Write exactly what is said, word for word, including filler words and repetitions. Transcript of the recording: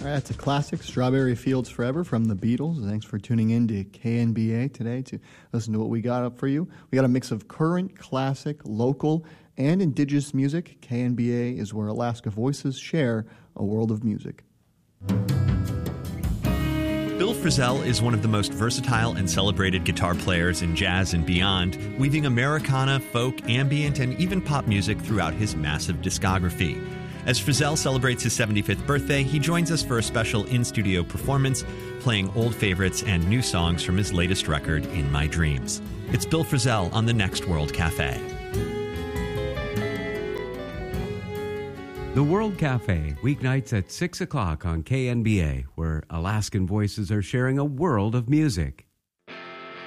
All right, that's a classic, Strawberry Fields Forever from the Beatles. Thanks for tuning in to K N B A today to listen to what we got up for you. We got a mix of current, classic, local, and indigenous music. K N B A is where Alaska Voices share a world of music. Bill Frisell is one of the most versatile and celebrated guitar players in jazz and beyond, weaving Americana, folk, ambient, and even pop music throughout his massive discography. As Frisell celebrates his seventy-fifth birthday, he joins us for a special in-studio performance, playing old favorites and new songs from his latest record, In My Dreams. It's Bill Frisell on the Next World Cafe. The World Cafe, weeknights at six o'clock on K N B A, where Alaskan Voices are sharing a world of music.